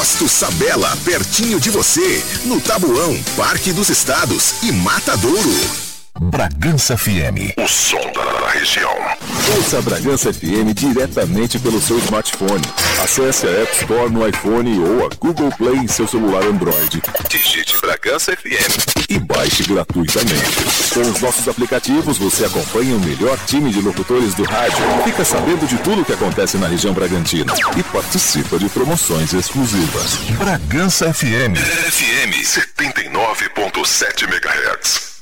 Posto Sabela, pertinho de você, no Tabuão, Parque dos Estados e Matadouro. Bragança FM, o som da região. Ouça a Bragança FM diretamente pelo seu smartphone. Acesse a App Store no iPhone ou a Google Play em seu celular Android. Digite Bragança FM e baixe gratuitamente. Com os nossos aplicativos, você acompanha o melhor time de locutores do rádio, fica sabendo de tudo o que acontece na região Bragantina e participa de promoções exclusivas. Bragança FM 79.7 MHz.